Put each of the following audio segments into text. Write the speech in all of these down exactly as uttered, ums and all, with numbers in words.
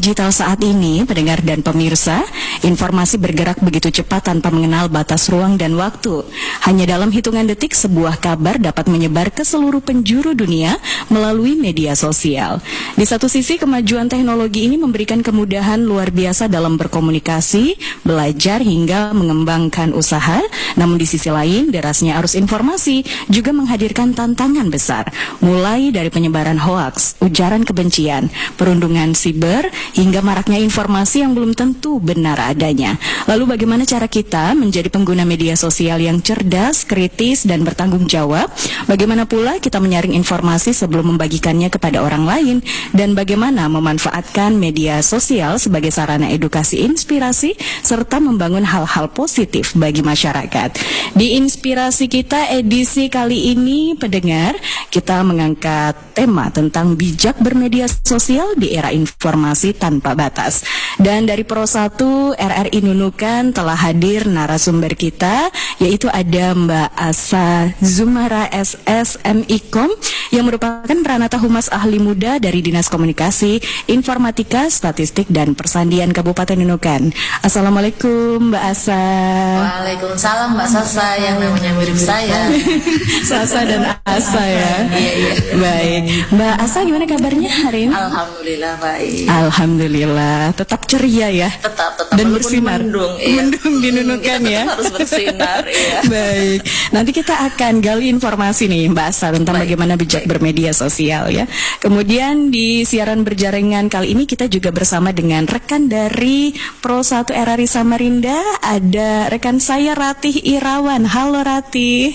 digital saat ini, pendengar dan pemirsa, informasi bergerak begitu cepat tanpa mengenal batas ruang dan waktu. Hanya dalam hitungan detik, sebuah kabar dapat menyebar ke seluruh penjuru dunia melalui media sosial. Di satu sisi, kemajuan teknologi ini memberikan kemudahan luar biasa dalam berkomunikasi, belajar, hingga mengembangkan usaha. Namun di sisi lain, derasnya arus informasi juga menghadirkan tantangan besar, mulai dari penyebaran hoaks, ujaran kebencian, perundungan siber, hingga maraknya informasi yang belum tentu benar adanya. Lalu bagaimana cara kita menjadi pengguna media sosial yang cerdas, kritis, dan bertanggung jawab? Bagaimana pula kita menyaring informasi sebelum membagikannya kepada orang lain? Dan bagaimana memanfaatkan media sosial sebagai sarana edukasi, inspirasi, serta membangun hal-hal positif bagi masyarakat? Di Inspirasi Kita edisi kali ini, pendengar, kita mengangkat tema tentang bijak bermedia sosial di era informasi tanpa batas. Dan dari Pro satu R R I Nunukan telah hadir narasumber kita, yaitu ada Mbak Asa Zumara S S M I-Kom yang merupakan Pranata Humas Ahli Muda dari Dinas Komunikasi, Informatika, Statistik, dan Persandian Kabupaten Nunukan. Assalamualaikum Mbak Asa. Waalaikumsalam Mbak Sasa, yang namanya mirip saya. Sasa dan Asa ya. Iya, iya. Baik. Mbak Asa, gimana kabarnya hari ini? Alhamdulillah baik. Alhamdulillah, tetap ceria ya. Tetap tetap dan bersinar. Mendung, iya. Mendung di Nunukan ya. Harus bersinar ya. Baik. Nanti kita akan gali informasi nih Mbak Asa tentang baik, bagaimana bijak baik. bermedia sosial ya. Kemudian di siaran berjaringan kali ini kita juga bersama dengan rekan dari Pro satu R R I Samarinda, ada rekan saya Ratih Irawan. Halo Ratih.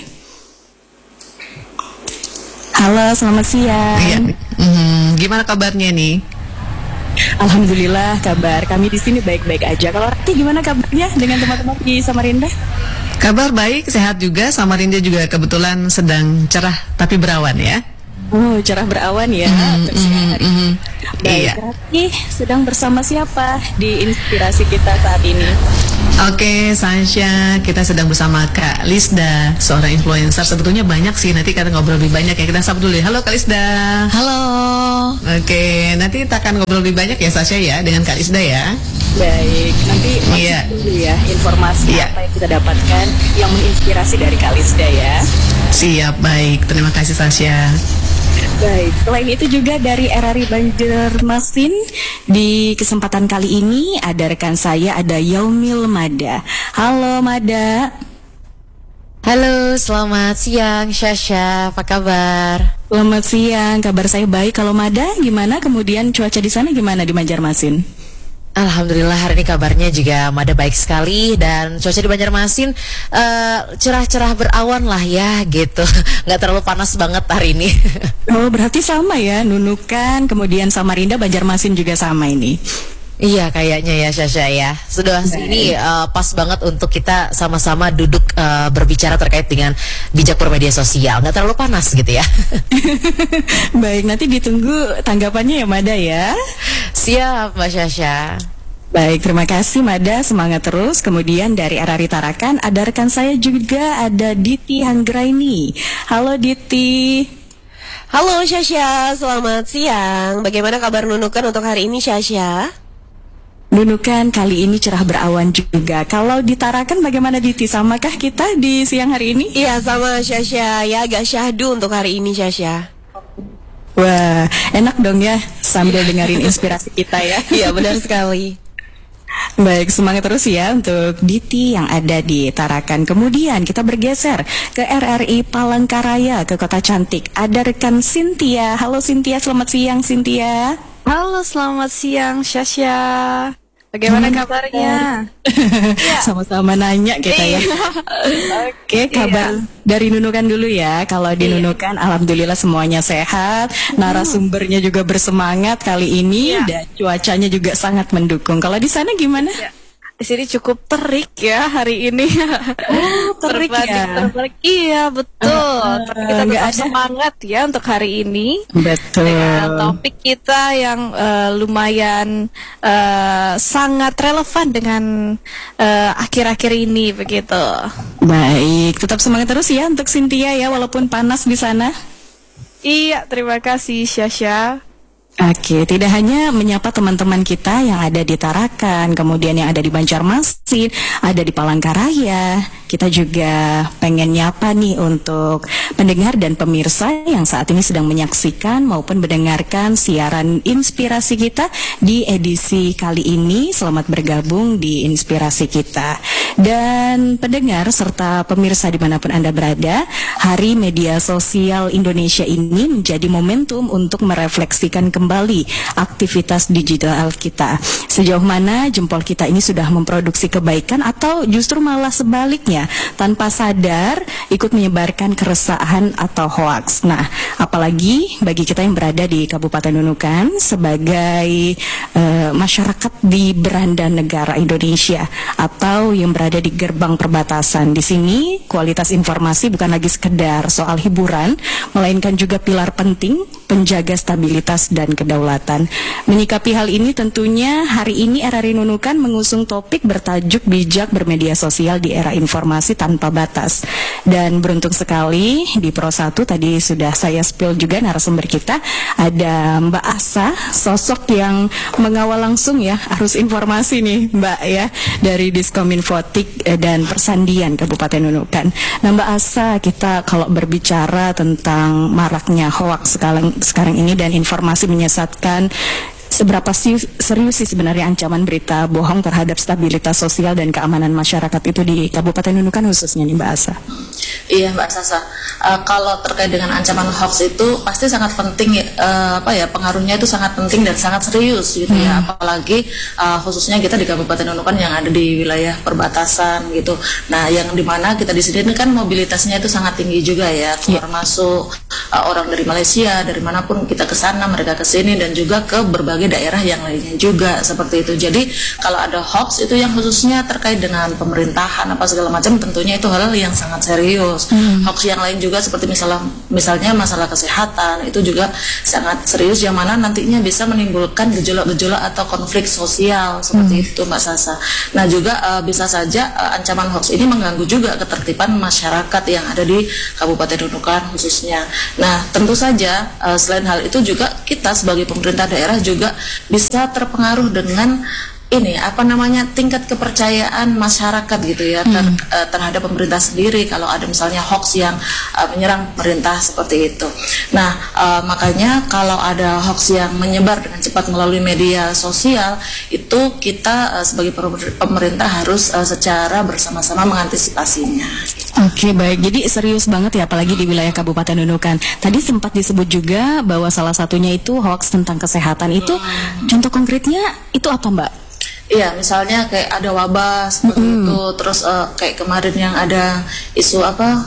Halo, selamat siang. Iya. Hmm, gimana kabarnya nih? Alhamdulillah, kabar kami di sini baik-baik aja. Kalau Ratih gimana kabarnya dengan teman-teman di Samarinda? Kabar baik, sehat juga. Samarinda juga kebetulan sedang cerah tapi berawan ya. Oh, cerah berawan ya. Mm, mm, mm, Baik, iya. Ratih sedang bersama siapa di Inspirasi Kita saat ini? Oke, Sansha, kita sedang bersama Kak Lisda, seorang influencer. Sebetulnya banyak sih, nanti kita ngobrol lebih banyak ya. Kita sapa dulu ya. Halo Kak Lisda. Halo. Oke, nanti kita akan ngobrol lebih banyak ya Sasha ya, dengan Kak Lisda ya. Baik, nanti masuk Iya. dulu ya informasi Iya. apa yang kita dapatkan yang menginspirasi dari Kak Lisda ya. Siap, baik. Terima kasih Sasha. Baik, selain itu juga dari R R I Banjarmasin, di kesempatan kali ini ada rekan saya, ada Yaumil Mada. Halo Mada. Halo, selamat siang Syasha, apa kabar? Selamat siang, kabar saya baik. Kalau Mada gimana? Kemudian cuaca di sana gimana di Banjarmasin? Alhamdulillah hari ini kabarnya juga Mada baik sekali, dan cuaca di Banjarmasin uh, cerah-cerah berawan lah ya gitu, nggak terlalu panas banget hari ini. Oh, berarti sama ya, Nunukan, kemudian Samarinda, Banjarmasin juga sama ini. Iya kayaknya ya Syasha ya. Sudah ini uh, pas banget untuk kita sama-sama duduk uh, berbicara terkait dengan bijak bermedia sosial. Nggak terlalu panas gitu ya. Baik, nanti ditunggu tanggapannya ya Mada ya. Siap Mbak Syasha. Baik, terima kasih Mada, semangat terus. Kemudian dari R R I Tarakan ada rekan saya juga, ada Diti Hanggraini. Halo Diti. Halo Syasha, selamat siang. Bagaimana kabar Nunukan untuk hari ini Syasha? Nunukan kali ini cerah berawan juga. Kalau di Tarakan bagaimana Diti? Samakah kita di siang hari ini? Iya sama Syasha, ya agak syahdu untuk hari ini Syasha. Wah, enak dong ya sambil dengerin inspirasi kita ya. Iya benar sekali. Baik, semangat terus ya untuk Diti yang ada di Tarakan. Kemudian kita bergeser ke R R I Palangkaraya, ke Kota Cantik. Ada rekan Cynthia. Halo Cynthia, selamat siang Cynthia. Halo, selamat siang Syasha. Bagaimana Hmm, kabarnya? Sama-sama nanya kita ya. Oke, kabar dari Nunukan dulu ya. Kalau di Nunukan alhamdulillah semuanya sehat, narasumbernya juga bersemangat kali ini, Iya. dan cuacanya juga sangat mendukung. Kalau di sana gimana? Ya. Di sini cukup terik ya hari ini. Oh, terik ya. Terbalik, iya betul. Uh, Tapi kita nggak tetap ada. semangat ya untuk hari ini. Betul. Dengan topik kita yang eh, lumayan eh, sangat relevan dengan eh, akhir-akhir ini begitu. Baik, tetap semangat terus ya untuk Cynthia ya, walaupun panas di sana. Iya, terima kasih Syasha. Oke, tidak hanya menyapa teman-teman kita yang ada di Tarakan, kemudian yang ada di Banjarmasin, ada di Palangkaraya, kita juga pengen nyapa nih untuk pendengar dan pemirsa yang saat ini sedang menyaksikan maupun mendengarkan siaran inspirasi kita di edisi kali ini. Selamat bergabung di inspirasi kita. Dan pendengar serta pemirsa dimanapun Anda berada, Hari Media Sosial Indonesia ini menjadi momentum untuk merefleksikan kembali aktivitas digital kita. Sejauh mana jempol kita ini sudah memproduksi kebaikan atau justru malah sebaliknya, tanpa sadar ikut menyebarkan keresahan atau hoaks. Nah, apalagi bagi kita yang berada di Kabupaten Nunukan sebagai uh, masyarakat di beranda negara Indonesia atau yang berada di gerbang perbatasan. Di sini kualitas informasi bukan lagi sekedar soal hiburan, melainkan juga pilar penting penjaga stabilitas dan kedaulatan. Menyikapi hal ini tentunya hari ini R R I Nunukan mengusung topik bertajuk bijak bermedia sosial di era informasi tanpa batas. Dan beruntung sekali di Pro satu tadi sudah saya spill juga narasumber kita, ada Mbak Asa, sosok yang mengawal langsung ya arus informasi nih Mbak ya, dari Diskominfotik dan Persandian Kabupaten Nunukan. Nah Mbak Asa, kita kalau berbicara tentang maraknya hoaks sekarang, sekarang ini dan informasi menyesatkan, seberapa serius sih sebenarnya ancaman berita bohong terhadap stabilitas sosial dan keamanan masyarakat itu di Kabupaten Nunukan khususnya nih Mbak Asa? Iya Mbak Sasa, uh, kalau terkait dengan ancaman hoax itu pasti sangat penting ya, uh, apa ya pengaruhnya itu sangat penting dan sangat serius gitu ya, hmm. apalagi uh, khususnya kita di Kabupaten Nunukan yang ada di wilayah perbatasan gitu. Nah yang dimana kita di sini kan mobilitasnya itu sangat tinggi juga ya, keluar yeah. masuk uh, orang dari Malaysia, dari manapun kita ke sana, mereka ke sini dan juga ke berbagai daerah yang lainnya juga seperti itu. Jadi kalau ada hoax itu yang khususnya terkait dengan pemerintahan apa segala macam, tentunya itu hal yang sangat serius. Hmm. Hoax yang lain juga seperti misalnya misalnya masalah kesehatan itu juga sangat serius, yang mana nantinya bisa menimbulkan gejolak-gejolak atau konflik sosial seperti hmm. itu Mbak Sasa. Nah juga uh, bisa saja uh, ancaman hoax ini mengganggu juga ketertiban masyarakat yang ada di Kabupaten Nunukan khususnya. Nah tentu saja uh, selain hal itu juga kita sebagai pemerintah daerah juga bisa terpengaruh dengan ini apa namanya tingkat kepercayaan masyarakat gitu ya ter, hmm. uh, terhadap pemerintah sendiri kalau ada misalnya hoax yang uh, menyerang pemerintah seperti itu. Nah uh, makanya kalau ada hoax yang menyebar dengan cepat melalui media sosial itu kita uh, sebagai pemerintah harus uh, secara bersama-sama mengantisipasinya. Oke, baik. Jadi serius banget ya, apalagi di wilayah Kabupaten Nunukan. Tadi sempat disebut juga bahwa salah satunya itu hoax tentang kesehatan. Itu hmm. contoh konkretnya itu apa Mbak? Iya, misalnya kayak ada wabah seperti mm-hmm. itu, terus uh, kayak kemarin yang ada isu apa?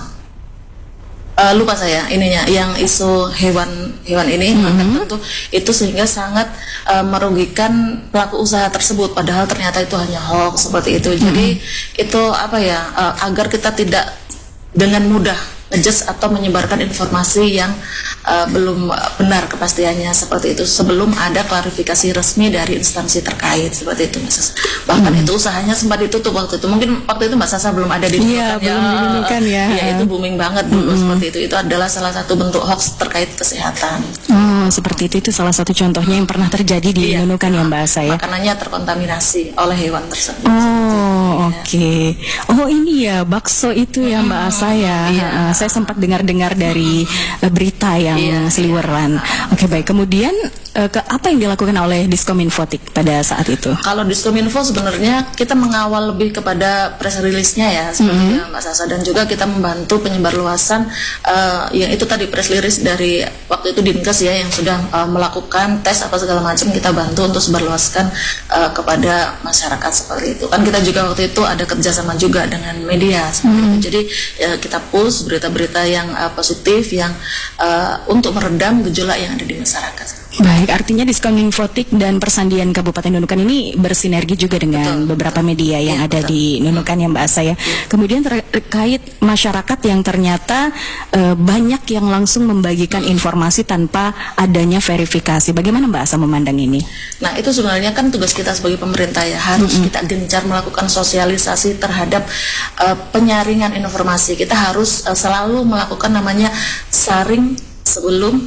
Uh, lupa saya ininya, yang isu hewan hewan ini, mm-hmm. tentu itu sehingga sangat uh, merugikan pelaku usaha tersebut. Padahal ternyata itu hanya hoax seperti itu. Jadi mm-hmm. itu apa ya? Uh, agar kita tidak dengan mudah ngejudge atau menyebarkan informasi yang uh, belum benar kepastiannya seperti itu sebelum ada klarifikasi resmi dari instansi terkait seperti itu Mbak Sasa. Bahkan hmm. itu usahanya sempat ditutup waktu itu. Mungkin waktu itu Mbak Sasa belum ada di Iya, belum di Nunukan ya. Iya, itu booming banget dulu hmm. seperti itu. Itu adalah salah satu bentuk hoax terkait kesehatan. Oh, seperti itu. Itu salah satu contohnya yang pernah terjadi di iya. Nunukan ya Mbak Asa ya. Makanannya terkontaminasi oleh hewan tersebut. Oh, oke. Okay. Oh, ini ya bakso itu ya Mbak Asa ya. Iya. Uh, saya sempat dengar-dengar dari uh, berita yang iya, seliweran. Iya. Oke, baik. Kemudian uh, ke apa yang dilakukan oleh Diskominfotik pada saat itu? Kalau Diskominfo sebenarnya kita mengawal lebih kepada press release-nya ya seperti mm-hmm. Mbak Sasa, dan juga kita membantu penyebarluasan uh, yang itu tadi press release dari waktu itu Dinkes ya yang sudah uh, melakukan tes apa segala macam, kita bantu untuk sebarluaskan uh, kepada masyarakat seperti itu. Kan kita juga waktu itu ada kerjasama juga dengan media seperti mm-hmm. itu. Jadi ya, kita push berita-berita yang uh, positif yang uh, untuk meredam gejolak yang ada di masyarakat. Baik, artinya Diskominfotik dan Persandian Kabupaten Nunukan ini bersinergi juga dengan betul, beberapa betul. media yang ya, ada betul. di Nunukan ya Mbak Asa ya. ya. Kemudian terkait masyarakat yang ternyata uh, banyak yang langsung membagikan informasi tanpa adanya verifikasi. Bagaimana Mbak Asa memandang ini? Nah itu sebenarnya kan tugas kita sebagai pemerintah ya, harus mm-hmm. kita gencar melakukan sosialisasi terhadap uh, penyaringan informasi. Kita harus uh, selalu melakukan namanya saring sebelum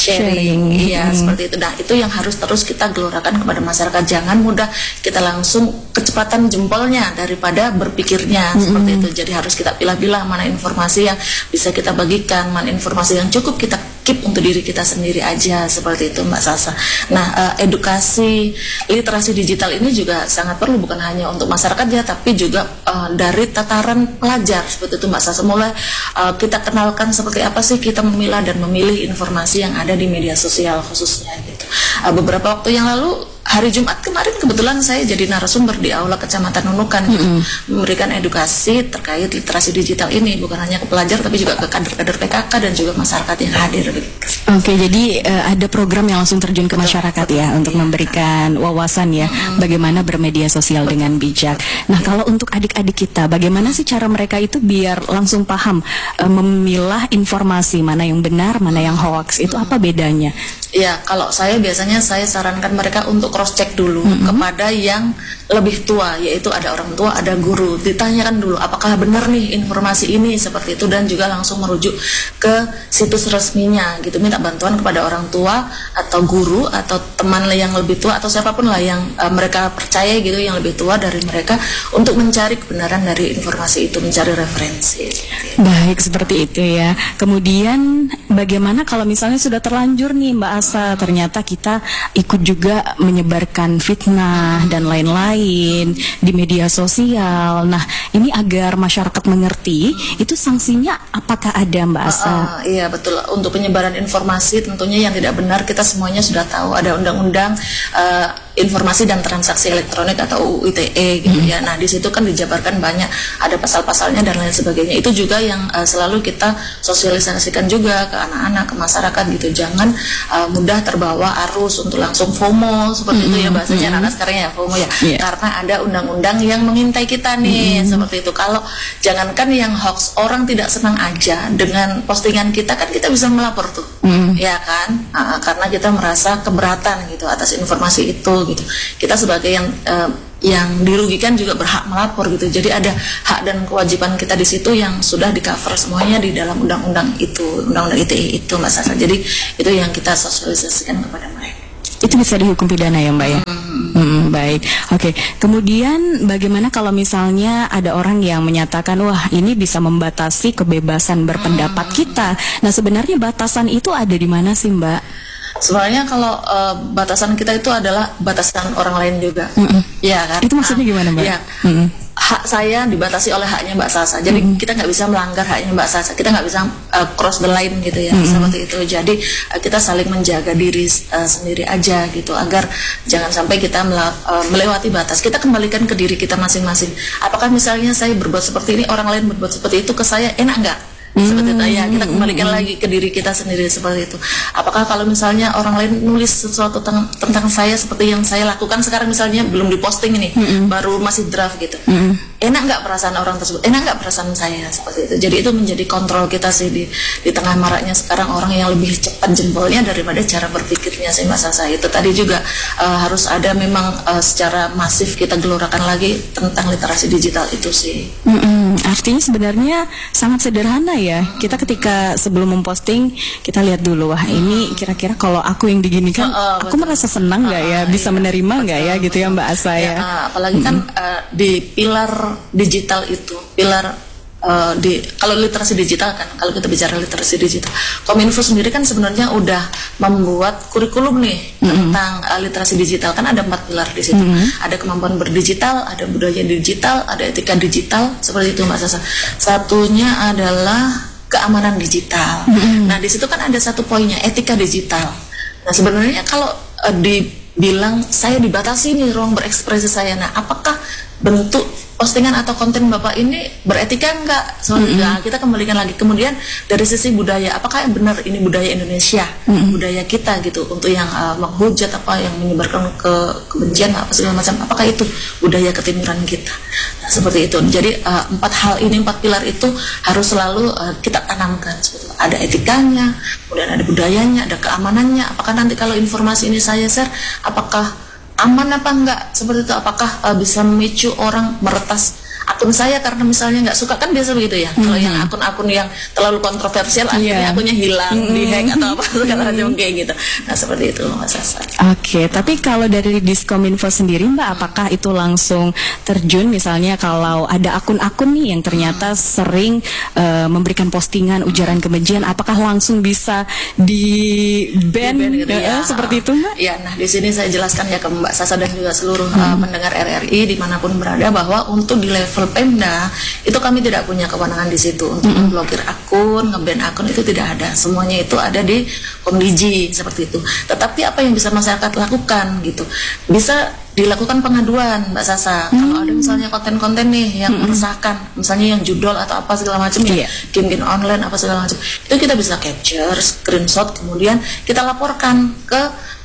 sharing. Iya, Hmm. seperti itu. Nah, itu yang harus terus kita gelorakan kepada masyarakat. Jangan mudah kita langsung kecepatan jempolnya daripada berpikirnya, seperti itu. Jadi harus kita pilah-pilah mana informasi yang bisa kita bagikan, mana informasi yang cukup kita keep untuk diri kita sendiri aja, seperti itu Mbak Sasa. Nah, eh, edukasi literasi digital ini juga sangat perlu, bukan hanya untuk masyarakat ya, tapi juga eh, dari tataran pelajar, seperti itu Mbak Sasa. Mulai eh, kita kenalkan seperti apa sih kita memilah dan memilih informasi yang ada di media sosial khususnya gitu. Eh, beberapa waktu yang lalu, hari Jumat kemarin kebetulan saya jadi narasumber di Aula Kecamatan Nunukan gitu, mm-hmm. memberikan edukasi terkait literasi digital ini, bukan hanya ke pelajar tapi juga ke kader-kader P K K dan juga masyarakat yang hadir. Oke, jadi uh, ada program yang langsung terjun ke masyarakat ya untuk memberikan wawasan ya mm-hmm. bagaimana bermedia sosial Betul. dengan bijak. Nah, kalau untuk adik-adik kita, bagaimana sih cara mereka itu biar langsung paham uh, memilah informasi mana yang benar, mana yang hoax, itu apa bedanya? Ya, kalau saya biasanya saya sarankan mereka untuk cross check dulu mm-hmm. kepada yang lebih tua, yaitu ada orang tua, ada guru. Ditanyakan dulu apakah benar nih informasi ini, seperti itu, dan juga langsung merujuk ke situs resminya gitu. Minta bantuan kepada orang tua atau guru atau teman yang lebih tua atau siapapun lah yang uh, mereka percaya gitu, yang lebih tua dari mereka, untuk mencari kebenaran dari informasi itu, mencari referensi. Baik, seperti itu ya. Kemudian bagaimana kalau misalnya sudah terlanjur nih Mbak Asa, ternyata kita ikut juga menyebarkan fitnah dan lain-lain di media sosial. Nah, ini agar masyarakat mengerti, itu sanksinya apakah ada Mbak Asa? Uh, uh, iya betul. Untuk penyebaran informasi tentunya yang tidak benar, kita semuanya sudah tahu ada undang-undang uh, informasi dan transaksi elektronik atau U U I T E gitu ya. Nah, di situ kan dijabarkan banyak, ada pasal-pasalnya dan lain sebagainya. Itu juga yang uh, selalu kita sosialisasikan juga ke anak-anak, ke masyarakat gitu. Jangan uh, mudah terbawa arus untuk langsung FOMO seperti mm-hmm. itu ya bahasanya mm-hmm. anak-anak sekarang ya, FOMO ya. Yeah. Karena ada undang-undang yang mengintai kita nih, mm-hmm. seperti itu. Kalau jangankan yang hoax, orang tidak senang aja dengan postingan kita, kan kita bisa melapor tuh. Mm-hmm. Ya kan? Uh, karena kita merasa keberatan gitu atas informasi itu gitu. Kita sebagai yang uh, yang dirugikan juga berhak melapor gitu. Jadi ada hak dan kewajiban kita di situ yang sudah di-cover semuanya di dalam undang-undang itu, undang-undang I T E itu Mbak Sasa. Jadi itu yang kita sosialisasikan kepada mereka. Itu bisa dihukum pidana ya Mbak ya? Hmm. Hmm, baik. Oke. Kemudian bagaimana kalau misalnya ada orang yang menyatakan, wah ini bisa membatasi kebebasan berpendapat hmm. kita. Nah, sebenarnya batasan itu ada di mana sih Mbak? Sebenarnya kalau uh, batasan kita itu adalah batasan orang lain juga, mm-mm. ya kan? Itu maksudnya gimana Mbak? Ya, hak saya dibatasi oleh haknya Mbak Sasa. Jadi mm-hmm. kita nggak bisa melanggar haknya Mbak Sasa. Kita nggak bisa uh, cross the line gitu ya, mm-hmm. seperti itu. Jadi uh, kita saling menjaga diri uh, sendiri aja gitu, agar jangan sampai kita mela- uh, melewati batas. Kita kembalikan ke diri kita masing-masing. Apakah misalnya saya berbuat seperti ini, orang lain berbuat seperti itu ke saya, enak nggak? Seperti itu ya, kita kembalikan mm-hmm. lagi ke diri kita sendiri seperti itu. Apakah kalau misalnya orang lain nulis sesuatu tentang, tentang saya seperti yang saya lakukan sekarang, misalnya belum diposting ini, mm-hmm. baru masih draft gitu, mm-hmm. enak nggak perasaan orang tersebut, enak nggak perasaan saya, seperti itu. Jadi itu menjadi kontrol kita sih di di tengah maraknya sekarang orang yang lebih cepat jempolnya daripada cara berpikirnya sih Mas Sasa. Itu tadi juga uh, harus ada memang uh, secara masif kita gelorakan lagi tentang literasi digital itu sih. Mm-mm. Artinya sebenarnya sangat sederhana ya. Kita ketika sebelum memposting, kita lihat dulu, wah ini kira-kira kalau aku yang diginikan, uh, uh, aku merasa senang nggak uh, ya, bisa iya, menerima nggak ya, gitu ya Mbak Asa ya. ya uh, apalagi kan uh, di pilar digital itu, pilar uh, di kalau literasi digital kan, kalau kita bicara literasi digital, Kominfo sendiri kan sebenarnya udah membuat kurikulum nih mm-hmm. tentang uh, literasi digital. Kan ada empat pilar di situ, mm-hmm. ada kemampuan berdigital, ada budaya digital, ada etika digital, seperti itu Mbak Sasa. Satunya adalah keamanan digital. Mm-hmm. Nah di situ kan ada satu poinnya, etika digital. Nah sebenarnya kalau uh, dibilang saya dibatasi nih ruang berekspresi saya, nah apakah bentuk postingan atau konten Bapak ini beretika enggak? Soalnya mm-hmm. kita kembalikan lagi. Kemudian dari sisi budaya, apakah yang benar ini budaya Indonesia, mm-hmm. budaya kita gitu, untuk yang uh, menghujat apa, yang menyebarkan ke kebencian apa segala macam, apakah itu budaya ketimuran kita? Nah, seperti itu. Jadi uh, empat hal ini, empat pilar itu harus selalu uh, kita tanamkan. Seperti itu. Ada etikanya, kemudian ada budayanya, ada keamanannya. Apakah nanti kalau informasi ini saya share, apakah aman apa enggak, seperti itu, apakah uh, bisa memicu orang meretas akun saya karena misalnya nggak suka, kan biasa begitu ya. Mm-hmm. Kalau yang akun-akun yang terlalu kontroversial yeah. akhirnya akunnya hilang, mm-hmm. dihack atau apa segala macam kayak gitu. Nah seperti itu Mbak Sasa. Oke, okay, tapi kalau dari Diskominfo sendiri Mbak, apakah itu langsung terjun misalnya kalau ada akun-akun nih yang ternyata hmm. sering uh, memberikan postingan ujaran kebencian, apakah langsung bisa di ban gitu, ya, seperti itu Mbak? Ya, nah di sini saya jelaskan ya ke Mbak Sasa dan juga seluruh hmm. uh, mendengar R R I dimanapun berada bahwa untuk di level Pemda itu kami tidak punya kewenangan di situ untuk hmm. memblokir akun, nge-ban akun, itu tidak ada. Semuanya itu ada di Komdiji seperti itu. Tetapi apa yang bisa masyarakat lakukan gitu, bisa dilakukan pengaduan Mbak Sasa. Hmm. Kalau ada misalnya konten-konten nih yang hmm. meresahkan, misalnya yang judol atau apa segala macam ya, yeah. game-game online apa segala macam, itu kita bisa capture, screenshot, kemudian kita laporkan ke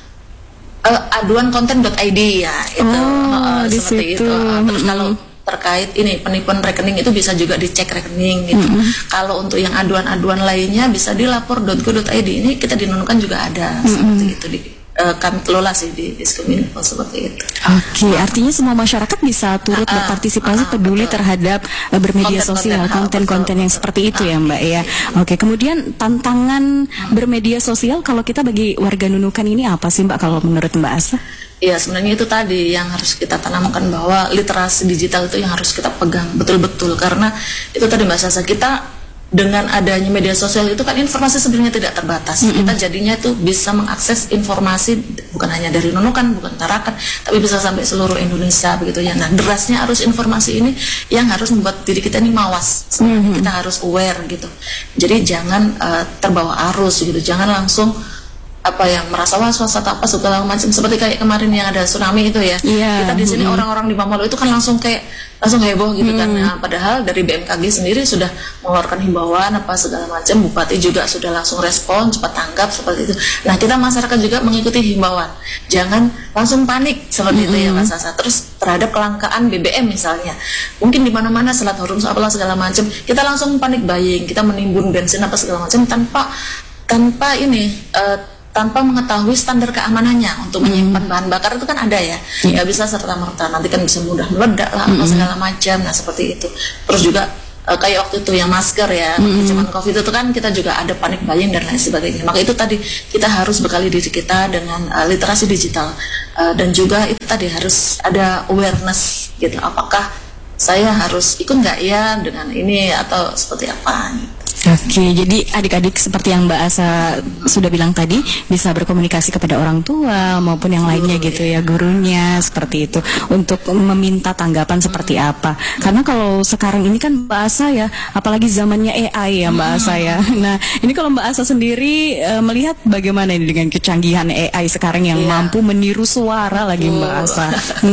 uh, aduan konten dot I D ya, itu oh, uh, seperti situ. itu. Uh, terus hmm. kalau terkait ini penipuan rekening itu bisa juga dicek rekening gitu. Mm-hmm. Kalau untuk yang aduan-aduan lainnya bisa di lapor dot go dot I D, ini kita di Nunukan juga ada mm-hmm. seperti itu di uh, kami kelola sih di Diskominfo seperti itu. Oke, okay, artinya semua masyarakat bisa turut uh, berpartisipasi uh, uh, peduli betul. terhadap uh, bermedia konten, sosial, konten-konten yang betul, seperti betul. itu ya Mbak ya. Oke, okay, kemudian tantangan hmm. bermedia sosial kalau kita bagi warga Nunukan ini apa sih Mbak kalau menurut Mbak Asa? Ya sebenarnya itu tadi yang harus kita tanamkan, bahwa literasi digital itu yang harus kita pegang betul-betul, karena itu tadi Mbak Sasa, kita dengan adanya media sosial itu kan informasi sebenarnya tidak terbatas. Mm-hmm. Kita jadinya itu bisa mengakses informasi bukan hanya dari Nunukan, bukan Tarakan, tapi bisa sampai seluruh Indonesia begitu ya. Nah derasnya arus informasi ini yang harus membuat diri kita ini mawas. Mm-hmm. Kita harus aware gitu. Jadi jangan uh, terbawa arus gitu, jangan langsung apa yang merasa was-was atau apa segala macam, seperti kayak kemarin yang ada tsunami itu ya. Yeah. Kita di sini mm. orang-orang di Mamalo itu kan langsung kayak langsung heboh gitu mm. kan. Nah, padahal dari B M K G sendiri sudah mengeluarkan himbauan apa segala macam, Bupati juga sudah langsung respon, cepat tanggap seperti itu. Nah, kita masyarakat juga mengikuti himbauan. Jangan langsung panik seperti mm-hmm. itu ya Mas Sasa. Terus terhadap kelangkaan B B M misalnya. Mungkin di mana-mana selat harum apalah segala macam, kita langsung panik buying, kita menimbun bensin apa segala macam tanpa tanpa ini uh, tanpa mengetahui standar keamanannya untuk menyimpan mm. bahan bakar itu kan ada ya, yeah. nggak bisa serta-merta, nanti kan bisa mudah meledak lah mm. apa segala macam. Nah seperti itu. Terus juga uh, kayak waktu itu yang masker ya, mm. zaman COVID itu kan kita juga ada panik buying dan lain sebagainya. Maka itu tadi kita harus bekali diri kita dengan uh, literasi digital uh, dan juga itu tadi harus ada awareness gitu. Apakah saya harus ikut nggak ya dengan ini atau seperti apa? Gitu. Oke, jadi adik-adik seperti yang Mbak Asa sudah bilang tadi bisa berkomunikasi kepada orang tua maupun yang lainnya gitu ya, gurunya seperti itu untuk meminta tanggapan seperti apa. Karena kalau sekarang ini kan Mbak Asa ya, apalagi zamannya A I ya Mbak Asa ya. Nah, ini kalau Mbak Asa sendiri uh, melihat bagaimana ini dengan kecanggihan A I sekarang yang yeah. mampu meniru suara lagi Mbak Asa.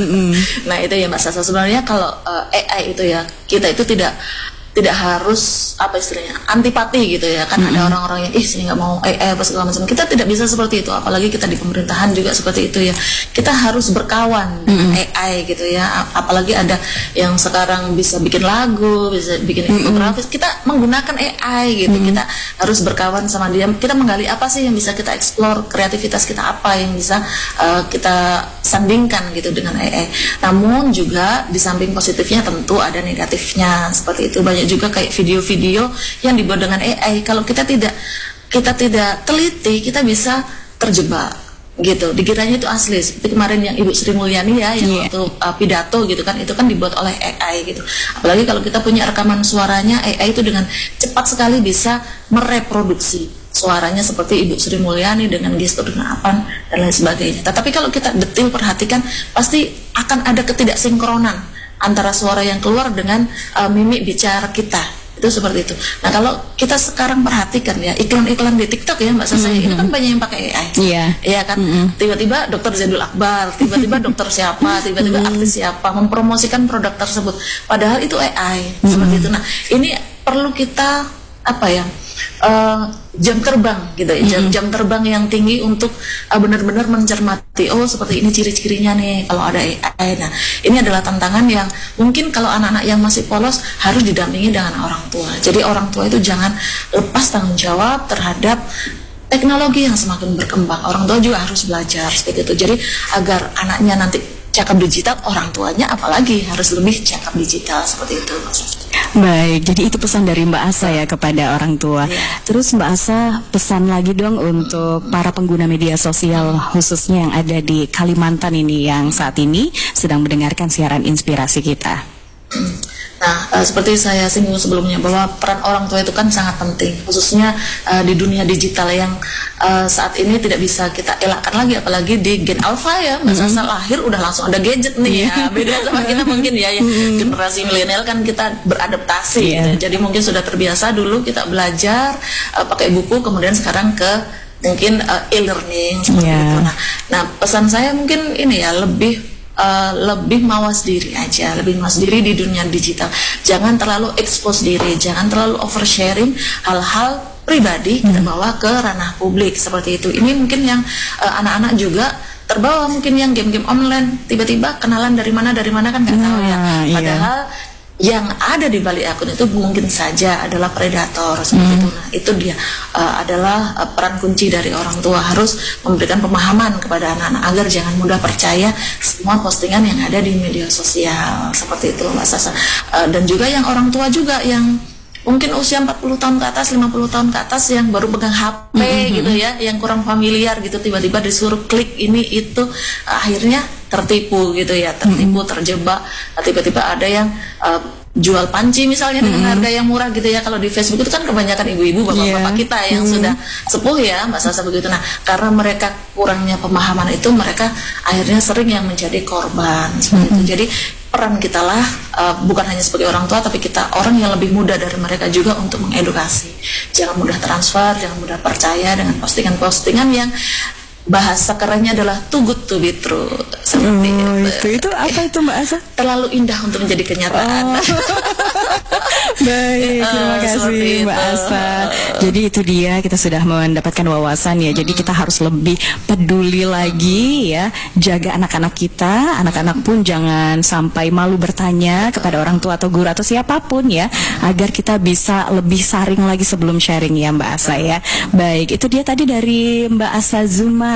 Nah, itu ya Mbak Asa, sebenarnya kalau uh, A I itu ya, kita itu tidak tidak harus apa istilahnya antipati gitu ya kan. Mm-hmm. Ada orang-orang yang ih sini nggak mau eh, eh apa segala macam, kita tidak bisa seperti itu, apalagi kita di pemerintahan juga seperti itu ya. Kita harus berkawan dengan mm-hmm. A I gitu ya, apalagi ada yang sekarang bisa bikin lagu, bisa bikin infografis, mm-hmm. kita menggunakan A I gitu. Mm-hmm. Kita harus berkawan sama dia, kita menggali apa sih yang bisa kita explore, kreativitas kita apa yang bisa uh, kita sandingkan gitu dengan A I. Namun juga di samping positifnya tentu ada negatifnya seperti itu. Banyak juga kayak video-video yang dibuat dengan A I, kalau kita tidak kita tidak teliti kita bisa terjebak gitu, dikiranya itu asli. Seperti kemarin yang Ibu Sri Mulyani ya yang yeah. waktu uh, pidato gitu kan, itu kan dibuat oleh A I gitu. Apalagi kalau kita punya rekaman suaranya, A I itu dengan cepat sekali bisa mereproduksi suaranya seperti Ibu Sri Mulyani dengan gestur, dengan apa dan lain sebagainya. Tetapi kalau kita detail perhatikan, pasti akan ada ketidaksinkronan antara suara yang keluar dengan uh, mimik bicara kita, itu seperti itu. Nah kalau kita sekarang perhatikan ya iklan-iklan di TikTok ya Mbak Sasa, mm-hmm. itu kan banyak yang pakai A I, iya yeah. kan, mm-hmm. tiba-tiba dokter Zaidul Akbar, tiba-tiba dokter siapa, tiba-tiba mm-hmm. artis siapa mempromosikan produk tersebut, padahal itu A I mm-hmm. seperti itu. Nah ini perlu kita apa ya uh, jam terbang gitu ya, jam, jam terbang yang tinggi untuk uh, benar-benar mencermati, oh seperti ini ciri-cirinya nih kalau ada A I. Nah ini adalah tantangan yang mungkin kalau anak-anak yang masih polos harus didampingi dengan orang tua. Jadi orang tua itu jangan lepas tanggung jawab terhadap teknologi yang semakin berkembang. Orang tua juga harus belajar seperti itu. Jadi agar anaknya nanti cakap digital, orang tuanya apalagi harus lebih cakap digital seperti itu. Baik, jadi itu pesan dari Mbak Asa ya kepada orang tua. Ya. Terus Mbak Asa pesan lagi dong untuk para pengguna media sosial khususnya yang ada di Kalimantan ini yang saat ini sedang mendengarkan siaran inspirasi kita. Nah, uh, seperti saya singgung sebelumnya bahwa peran orang tua itu kan sangat penting, khususnya uh, di dunia digital yang uh, saat ini tidak bisa kita elakkan lagi, apalagi di Gen Alpha ya, masa mm-hmm. lahir udah langsung ada gadget nih ya, beda sama kita mungkin ya, yang mm-hmm. generasi milenial kan kita beradaptasi, yeah. ya. Jadi mungkin sudah terbiasa dulu kita belajar uh, pakai buku, kemudian sekarang ke mungkin uh, e-learning seperti yeah. itu. Nah, nah pesan saya mungkin ini ya, lebih Uh, lebih mawas diri aja, lebih mawas diri di dunia digital. Jangan terlalu expose diri, jangan terlalu oversharing hal-hal pribadi kita hmm. bawa ke ranah publik seperti itu. Ini mungkin yang uh, anak-anak juga terbawa, mungkin yang game-game online tiba-tiba kenalan dari mana dari mana kan nggak tahu ya. Padahal iya. yang ada di balik akun itu mungkin saja adalah predator seperti hmm. itu. Nah, itu dia uh, adalah uh, peran kunci dari orang tua, harus memberikan pemahaman kepada anak-anak agar jangan mudah percaya semua postingan yang ada di media sosial seperti itu, Mbak Sasa. Uh, dan juga yang orang tua juga yang mungkin usia empat puluh tahun ke atas, lima puluh tahun ke atas yang baru pegang H P mm-hmm. gitu ya, yang kurang familiar gitu, tiba-tiba disuruh klik ini itu, uh, akhirnya tertipu gitu ya, tertipu, terjebak. Nah, tiba-tiba ada yang uh, jual panci misalnya dengan mm-hmm. harga yang murah gitu ya. Kalau di Facebook itu kan kebanyakan ibu-ibu, bapak-bapak yeah. kita yang mm-hmm. sudah sepuh ya, Mbak Sasa begitu. Nah, karena mereka kurangnya pemahaman itu, mereka akhirnya sering yang menjadi korban seperti mm-hmm. itu. Jadi peran kita lah, uh, bukan hanya sebagai orang tua, tapi kita orang yang lebih muda dari mereka juga untuk mengedukasi. Jangan mudah transfer, jangan mudah percaya dengan postingan-postingan yang bahasa kerennya adalah too good to be true seperti oh, itu. itu. Itu apa itu Mbak Asa? Terlalu indah untuk menjadi kenyataan. Oh. Baik, terima kasih Mbak Asa. Jadi itu dia, kita sudah mendapatkan wawasan ya. Jadi kita harus lebih peduli lagi ya, jaga anak-anak kita. Anak-anak pun jangan sampai malu bertanya kepada orang tua atau guru atau siapapun ya, agar kita bisa lebih saring lagi sebelum sharing ya Mbak Asa ya. Baik, itu dia tadi dari Mbak Asa Zuma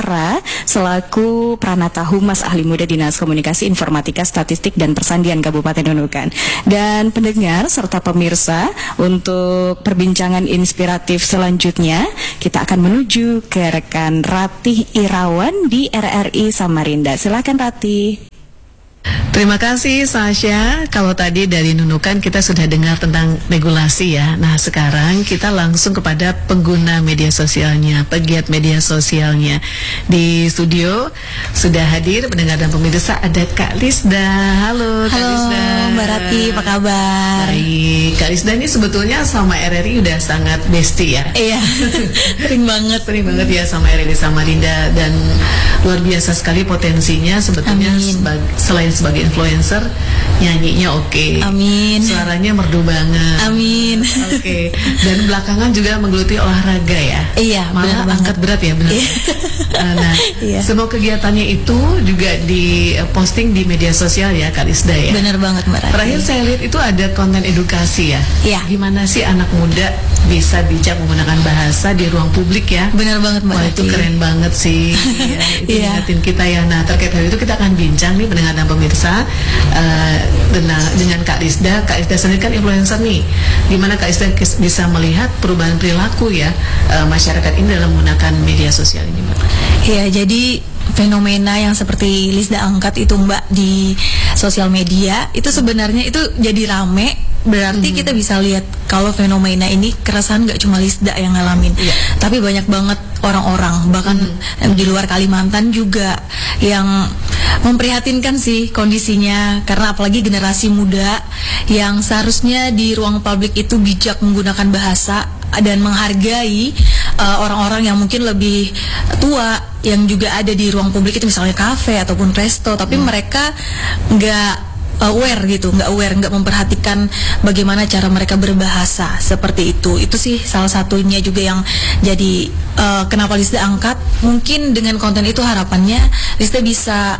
selaku Pranata Humas Ahli Muda Dinas Komunikasi Informatika Statistik dan Persandian Kabupaten Nunukan. Dan pendengar serta pemirsa, untuk perbincangan inspiratif selanjutnya kita akan menuju ke rekan Ratih Irawan di R R I Samarinda. Silakan Ratih. Terima kasih Sasha. Kalau tadi dari Nunukan kita sudah dengar tentang regulasi ya. Nah sekarang kita langsung kepada pengguna media sosialnya, pegiat media sosialnya. Di studio sudah hadir pendengar dan pemirsa, ada Kak Lisda. Halo Kak Halo, Lisda. Mbak Rati, apa kabar? Baik, Kak Lisda ini sebetulnya sama R R I udah sangat bestie ya. Iya, sering banget. Sering banget ya sama R R I Samarinda, dan luar biasa sekali potensinya sebetulnya. Sebag, selain sebagai influencer, nyanyinya oke, okay. Amin. Suaranya merdu banget, amin. Oke, okay. Dan belakangan juga menggeluti olahraga ya. Iya, malah angkat berat ya, benar. Iya. Nah, iya. Semua kegiatannya itu juga diposting di media sosial ya, Kak Lisda ya. Benar banget Mbak Rati. Terakhir saya lihat itu ada konten edukasi ya. Iya. Gimana sih anak muda bisa bijak menggunakan bahasa di ruang publik ya? Benar banget Mbak Wah, Rati. itu keren banget sih. Ya, itu iya. ingatin kita ya. Nah, terkait hal itu kita akan bincang nih pendengar dan pemirsa uh, dengan, dengan Kak Lisda. Kak Lisda sendiri kan influencer nih. Gimana Kak Lisda bisa melihat perubahan perilaku ya uh, masyarakat ini dalam menggunakan media sosial ini, Mbak? Iya, jadi fenomena yang seperti Lisda angkat itu Mbak di sosial media itu sebenarnya itu jadi rame. Berarti hmm. kita bisa lihat kalau fenomena ini keresahan nggak cuma Lisda yang ngalamin, iya. tapi banyak banget orang-orang bahkan hmm. di luar Kalimantan juga yang memprihatinkan sih kondisinya, karena apalagi generasi muda yang seharusnya di ruang publik itu bijak menggunakan bahasa dan menghargai uh, orang-orang yang mungkin lebih tua yang juga ada di ruang publik itu, misalnya kafe ataupun resto, tapi hmm. mereka nggak aware gitu, nggak aware, nggak memperhatikan bagaimana cara mereka berbahasa seperti itu. Itu sih salah satunya juga yang jadi uh, kenapa Lisda angkat. Mungkin dengan konten itu harapannya Lisda bisa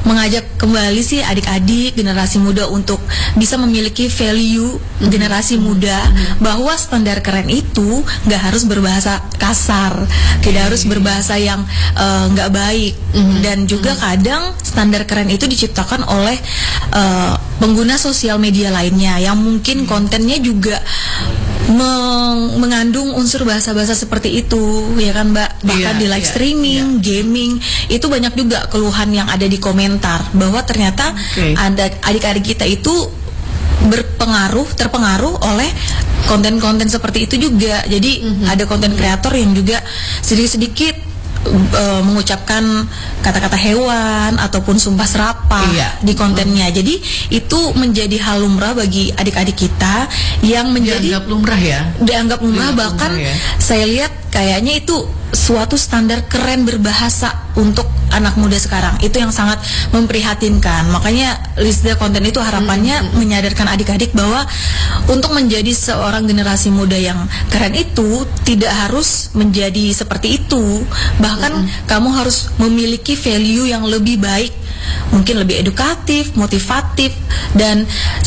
mengajak kembali sih adik-adik generasi muda untuk bisa memiliki value mm-hmm. generasi muda mm-hmm. bahwa standar keren itu nggak harus berbahasa kasar, okay. tidak harus berbahasa yang nggak uh, baik mm-hmm. dan juga mm-hmm. kadang standar keren itu diciptakan oleh uh, pengguna sosial media lainnya yang mungkin kontennya juga meng- mengandung unsur bahasa-bahasa seperti itu, ya kan Mbak? Bahkan yeah, di live yeah, streaming, yeah. gaming, itu banyak juga keluhan yang ada di komentar bahwa ternyata okay. ada adik-adik kita itu berpengaruh, terpengaruh oleh konten-konten seperti itu juga. Jadi mm-hmm. ada konten kreator yang juga sedikit-sedikit Uh, mengucapkan kata-kata hewan ataupun sumpah serapah iya. di kontennya. Jadi itu menjadi hal lumrah bagi adik-adik kita yang menjadi dianggap lumrah ya. Dianggap lumrah dianggap bahkan lumrah, ya. Saya lihat kayaknya itu suatu standar keren berbahasa untuk anak muda sekarang. Itu yang sangat memprihatinkan. Makanya Lisda konten itu harapannya hmm. menyadarkan adik-adik bahwa untuk menjadi seorang generasi muda yang keren itu tidak harus menjadi seperti itu. Bahkan hmm. kamu harus memiliki value yang lebih baik, mungkin lebih edukatif, motivatif, dan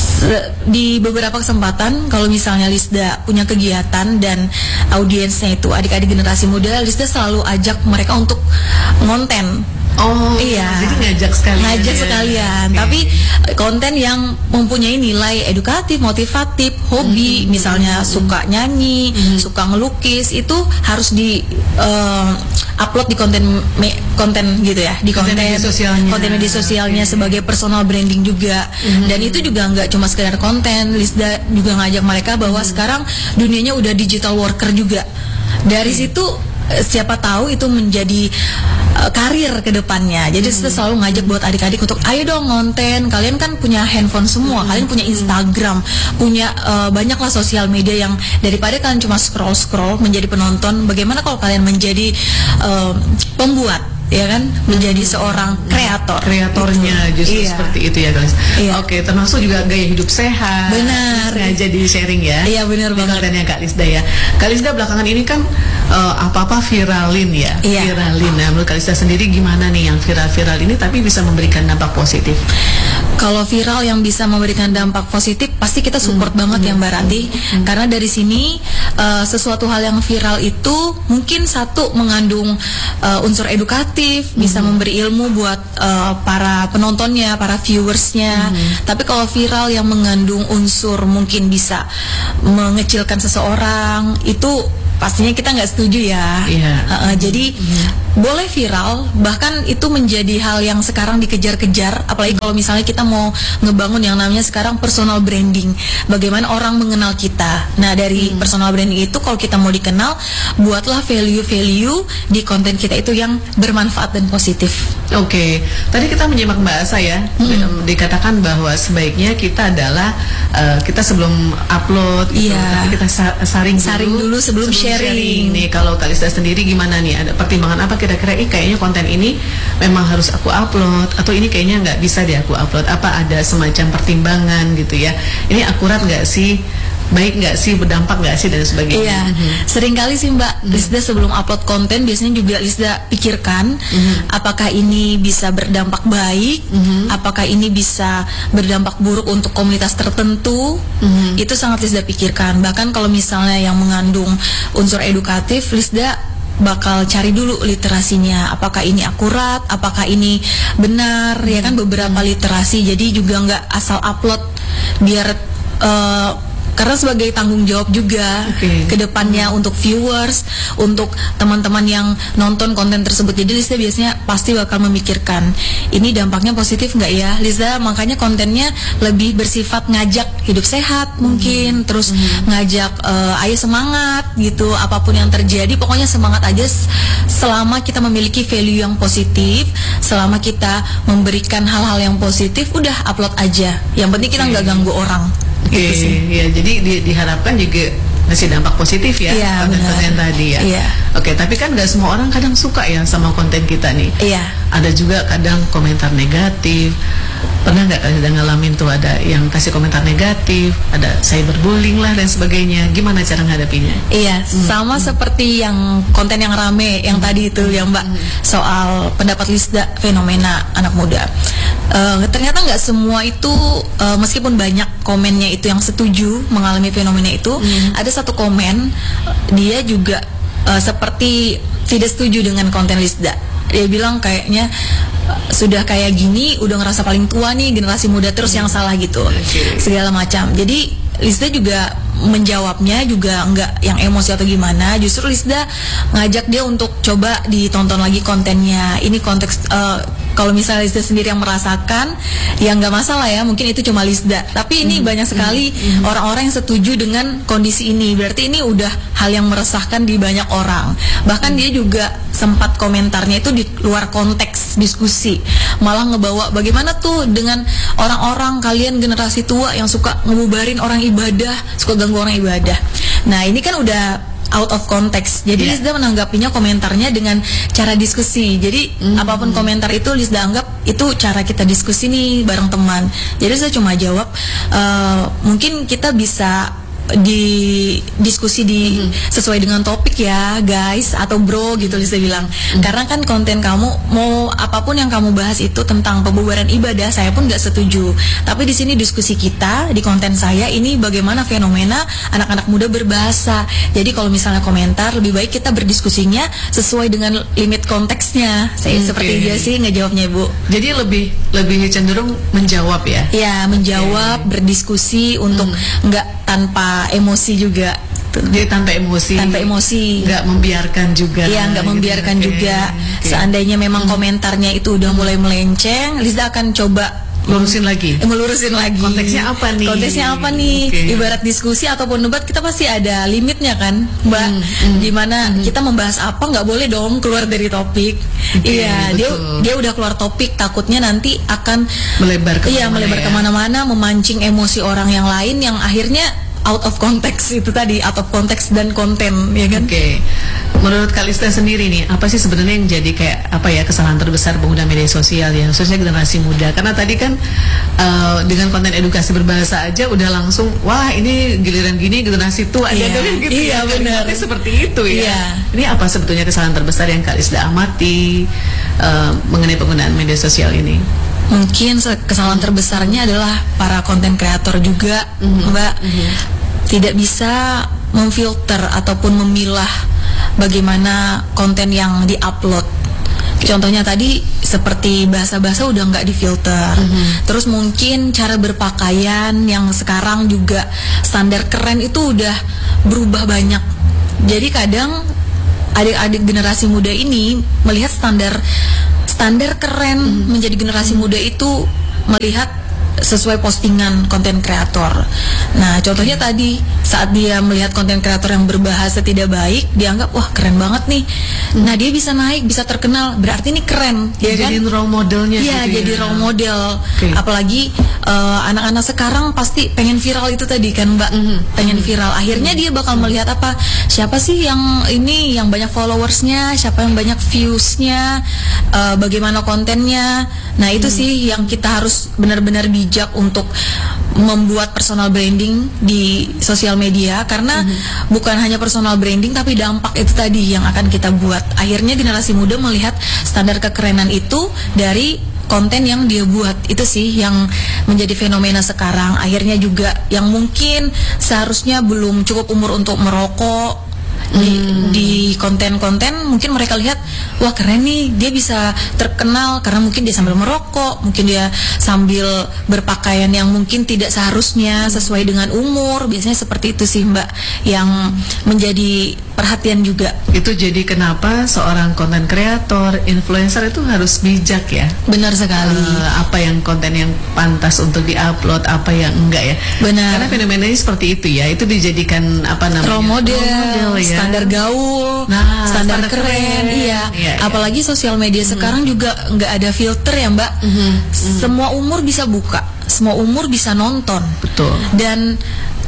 di beberapa kesempatan kalau misalnya Lisda punya kegiatan dan audiensnya itu adik-adik generasi muda, Lisda selalu ajak mereka untuk ngonten. Oh iya, jadi ngajak sekalian. Ngajak sekalian, okay. Tapi konten yang mempunyai nilai edukatif, motivatif, hobi, mm-hmm. misalnya mm-hmm. suka nyanyi, mm-hmm. suka ngelukis, itu harus di uh, upload di konten me- konten gitu ya, di konten, konten media sosialnya, konten media sosialnya okay. sebagai personal branding juga. Mm-hmm. Dan itu juga nggak cuma sekedar konten, Lisda juga ngajak mereka bahwa mm-hmm. sekarang dunianya udah digital worker juga. Dari okay. situ siapa tahu itu menjadi uh, karir ke depannya. Jadi hmm. saya selalu ngajak buat adik-adik untuk ayo dong ngonten. Kalian kan punya handphone semua, hmm. kalian punya Instagram, punya uh, banyaklah sosial media yang daripada kalian cuma scroll-scroll menjadi penonton, bagaimana kalau kalian menjadi uh, pembuat, ya kan, menjadi hmm. seorang kreator, kreatornya gitu. Justru iya. seperti itu ya guys. Iya. Oke, termasuk juga gaya hidup sehat. Benar. Sengaja di sharing ya. Iya benar banget. Kontennya Kak Lisda ya. Kak Lisda belakangan ini kan uh, apa-apa viralin ya. Iya. Viralin. Nah, menurut Kak Lisda sendiri gimana nih yang viral-viral ini tapi bisa memberikan dampak positif? Kalau viral yang bisa memberikan dampak positif pasti kita support hmm. banget hmm. ya Mbak Ranti. Hmm. Karena dari sini uh, sesuatu hal yang viral itu mungkin satu mengandung uh, unsur edukatif, bisa mm-hmm. memberi ilmu buat uh, para penontonnya, para viewersnya. Mm-hmm. Tapi kalau viral yang mengandung unsur mungkin bisa mengecilkan seseorang, itu pastinya kita nggak setuju ya. Yeah. Uh, uh, jadi mm-hmm. boleh viral, bahkan itu menjadi hal yang sekarang dikejar-kejar. Apalagi kalau misalnya kita mau ngebangun yang namanya sekarang personal branding, bagaimana orang mengenal kita. Nah dari mm-hmm. personal branding itu kalau kita mau dikenal, buatlah value-value di konten kita itu yang bermanfaat dan positif. Oke, okay. Tadi kita menyimak Mbak Asa ya, hmm. dikatakan bahwa sebaiknya kita adalah uh, kita sebelum upload, gitu, yeah. tapi kita sa- saring, saring dulu, dulu sebelum, sebelum sharing. sharing. Nih kalau Kak Lisda sendiri gimana nih? Ada pertimbangan apa kira-kira? Ih kayaknya konten ini memang harus aku upload atau ini kayaknya nggak bisa deh aku upload. Apa ada semacam pertimbangan gitu ya? Ini akurat nggak sih? Baik nggak sih, berdampak nggak sih dan sebagainya. Iya, mm-hmm. seringkali sih Mbak, mm-hmm. Lisda sebelum upload konten biasanya juga Lisda pikirkan mm-hmm. apakah ini bisa berdampak baik, mm-hmm. apakah ini bisa berdampak buruk untuk komunitas tertentu. Mm-hmm. Itu sangat Lisda pikirkan. Bahkan kalau misalnya yang mengandung unsur edukatif, Lisda bakal cari dulu literasinya, apakah ini akurat, apakah ini benar, ya kan, beberapa literasi. Jadi juga nggak asal upload biar uh, karena sebagai tanggung jawab juga okay. ke depannya hmm. untuk viewers, untuk teman-teman yang nonton konten tersebut. Jadi Lisda biasanya pasti bakal memikirkan ini dampaknya positif nggak ya, Lisda. Makanya kontennya lebih bersifat ngajak hidup sehat mungkin, hmm. terus hmm. ngajak uh, ayo semangat gitu, apapun yang terjadi pokoknya semangat aja. Selama kita memiliki value yang positif, selama kita memberikan hal-hal yang positif, udah upload aja. Yang penting kita nggak okay. ganggu orang. Oke, okay, ya jadi di, diharapkan juga ngasih dampak positif ya, ya konten-konten tadi ya. Iya. Oke, okay, tapi kan nggak semua orang kadang suka ya sama konten kita nih. Iya. Ada juga kadang komentar negatif. Pernah nggak kalian ngalamin tuh ada yang kasih komentar negatif, ada cyberbullying lah dan sebagainya. Gimana cara menghadapinya? Iya, hmm. sama hmm. seperti yang konten yang rame yang hmm. tadi itu yang Mbak hmm. soal pendapat Lisda fenomena anak muda. Uh, ternyata nggak semua itu uh, meskipun banyak komennya itu yang setuju mengalami fenomena itu, hmm. ada satu komen dia juga uh, seperti tidak setuju dengan konten Lisda. Dia bilang kayaknya uh, sudah kayak gini udah ngerasa paling tua nih, generasi muda terus yang salah gitu, okay. segala macam. Jadi Lisda juga menjawabnya juga nggak yang emosi atau gimana, justru Lisda ngajak dia untuk coba ditonton lagi kontennya. Ini konteks uh, kalau misalnya Lisda sendiri yang merasakan, ya nggak masalah ya, mungkin itu cuma Lisda. Tapi ini hmm. banyak sekali hmm. orang-orang yang setuju dengan kondisi ini. Berarti ini udah hal yang meresahkan di banyak orang. Bahkan hmm. dia juga sempat komentarnya itu di luar konteks diskusi, malah ngebawa bagaimana tuh dengan orang-orang kalian generasi tua yang suka ngebubarin orang ibadah, suka ganggu orang ibadah. Nah ini kan udah out of context. Jadi yeah. Lisda menanggapinya komentarnya dengan cara diskusi. Jadi mm-hmm. apapun komentar itu Lisda anggap itu cara kita diskusi nih bareng teman. Jadi saya cuma jawab uh, mungkin kita bisa di diskusi di mm-hmm. sesuai dengan topik ya guys atau bro gitu Lisa bilang, mm-hmm. karena kan konten kamu mau apapun yang kamu bahas itu tentang pembubaran ibadah, saya pun nggak setuju, tapi di sini diskusi kita di konten saya ini bagaimana fenomena anak-anak muda berbahasa. Jadi kalau misalnya komentar lebih baik kita berdiskusinya sesuai dengan limit konteksnya. Saya okay. seperti dia sih ngejawabnya Bu. Jadi lebih lebih cenderung menjawab ya? Ya menjawab, okay. berdiskusi untuk mm. nggak tanpa emosi juga. Jadi tanpa emosi, tanpa emosi, nggak membiarkan juga. Iya, nggak gitu, membiarkan okay. juga. Okay. Seandainya memang hmm. komentarnya itu udah mulai melenceng, Lisda akan coba lurusin lagi. Eh, melurusin lagi. Konteksnya apa nih? Konteksnya apa nih? Okay. Ibarat diskusi ataupun debat kita pasti ada limitnya kan, Mbak. Hmm. Hmm. Dimana hmm. kita membahas apa nggak boleh dong keluar dari topik. Okay, iya, betul. dia dia udah keluar topik, takutnya nanti akan melebar kemana-mana. Iya, melebar ya. kemana-mana, memancing emosi orang yang lain yang akhirnya out of context itu tadi, out of context dan konten, ya kan? Oke. Okay. Menurut Kalista sendiri nih, apa sih sebenarnya yang jadi kayak apa ya kesalahan terbesar pengguna media sosial ya, khususnya generasi muda? Karena tadi kan uh, dengan konten edukasi berbahasa aja udah langsung, wah ini giliran gini generasi tua aja, yeah. gitu iya, ya. Benar. Seperti itu ya. Yeah. Ini apa sebetulnya kesalahan terbesar yang Kalista amati uh, mengenai penggunaan media sosial ini? Mungkin kesalahan terbesarnya adalah para konten kreator juga, mm-hmm. Mbak, mm-hmm. tidak bisa memfilter ataupun memilah bagaimana konten yang diupload. Contohnya tadi seperti bahasa-bahasa udah nggak difilter. Mm-hmm. Terus mungkin cara berpakaian yang sekarang juga standar keren itu udah berubah banyak. Jadi kadang adik-adik generasi muda ini melihat standar standar keren mm-hmm. menjadi generasi muda itu melihat sesuai postingan konten kreator. Nah, contohnya tadi saat dia melihat konten kreator yang berbahasa tidak baik, dianggap wah keren banget nih. Hmm. Nah, dia bisa naik, bisa terkenal, berarti ini keren, ya jadi kan? role modelnya. Iya, gitu jadi ya. role model. Okay. Apalagi uh, anak-anak sekarang pasti pengen viral itu tadi kan, Mbak. Mm-hmm. Pengen viral. Akhirnya dia bakal melihat apa? Siapa sih yang ini yang banyak followersnya, siapa yang banyak viewsnya, uh, bagaimana kontennya. Nah, itu hmm. sih yang kita harus benar-benar bijak untuk membuat personal branding di sosial media, karena mm-hmm. bukan hanya personal branding tapi dampak itu tadi yang akan kita buat. Akhirnya generasi muda melihat standar kekerenan itu dari konten yang dia buat. Itu sih yang menjadi fenomena sekarang. Akhirnya juga yang mungkin seharusnya belum cukup umur untuk merokok, di, hmm. di konten-konten mungkin mereka lihat wah keren nih, dia bisa terkenal karena mungkin dia sambil merokok, mungkin dia sambil berpakaian yang mungkin tidak seharusnya sesuai dengan umur. Biasanya seperti itu sih Mbak yang menjadi perhatian juga. Itu jadi kenapa seorang konten kreator, influencer itu harus bijak ya. Benar sekali. Uh, apa yang konten yang pantas untuk diupload, apa yang enggak ya. Benar. Karena fenomenanya seperti itu ya. Itu dijadikan apa namanya? Role model, role model ya. Standar gaul, nah, standar, standar keren, keren. Iya. Iya, iya. Apalagi sosial media mm-hmm. sekarang juga nggak ada filter ya Mbak. Mm-hmm. Semua umur bisa buka, semua umur bisa nonton. Betul. Dan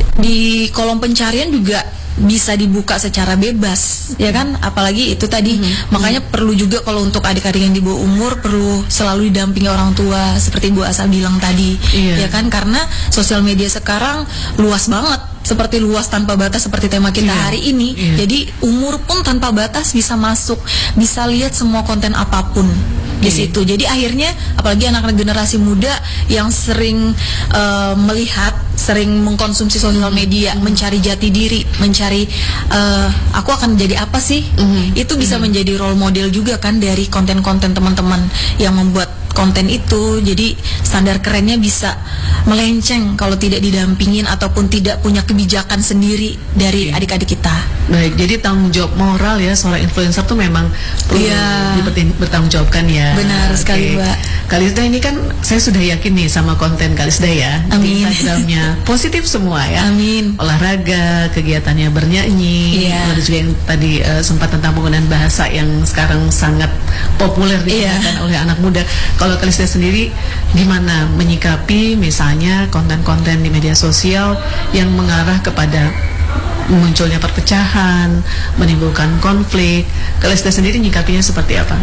di kolom pencarian juga bisa dibuka secara bebas, ya kan? Apalagi itu tadi, mm-hmm. makanya mm-hmm. perlu juga kalau untuk adik-adik yang di bawah umur perlu selalu didampingi orang tua, seperti Bu Asa bilang tadi, yeah. ya kan? Karena sosial media sekarang luas banget seperti luas tanpa batas seperti tema kita Iya. hari ini. Iya. Jadi umur pun tanpa batas bisa masuk, bisa lihat semua konten apapun di Iya. situ. Jadi akhirnya apalagi anak-anak generasi muda yang sering eh, melihat, sering mengkonsumsi sosial media, mencari jati diri, mencari eh, aku akan jadi apa sih? Itu bisa menjadi role model juga kan dari konten-konten teman-teman yang membuat konten itu. Jadi standar kerennya bisa melenceng kalau tidak didampingin ataupun tidak punya kebijakan sendiri dari adik-adik kita. Baik, jadi tanggung jawab moral ya seorang influencer tuh memang perlu Iya. dipertin- bertanggung jawabkan ya. Benar Oke. sekali, Mbak. Kalisda ini kan saya sudah yakin nih sama konten Kalisda ya. Di Amin. Instagramnya positif semua ya. Amin. Olahraga, kegiatannya bernyanyi, Iya. lalu juga yang tadi eh, sempat tentang penggunaan bahasa yang sekarang sangat populer digunakan Iya. oleh anak muda. Kalau Kalisda sendiri gimana menyikapi misalnya konten-konten di media sosial yang mengarah kepada munculnya perpecahan, menimbulkan konflik? Kalisda sendiri nyikapinya seperti apa?